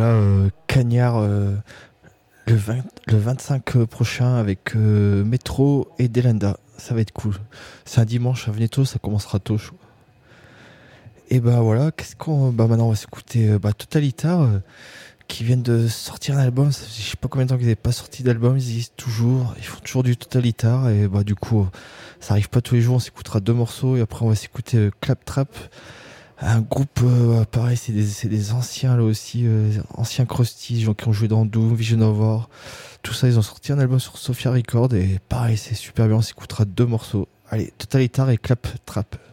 Cagnard le 25 prochain avec Metro et Delenda. Ça va être cool. C'est un dimanche, venez tôt, ça commencera tôt. Et bah voilà, qu'est-ce qu'on. Bah maintenant on va s'écouter Totalitar qui viennent de sortir un album. Ça fait je sais pas combien de temps qu'ils n'avaient pas sorti d'album, ils existent toujours, ils font toujours du Totalitar et bah du coup ça arrive pas tous les jours, on s'écoutera deux morceaux et après on va s'écouter Claptrap. Un groupe, pareil, c'est des anciens là aussi, anciens Krusty, gens qui ont joué dans Doom, Vision of War, tout ça, ils ont sorti un album sur Sophia Records et pareil, c'est super bien, on s'écoutera deux morceaux. Allez, Totalitar et Clap Trap.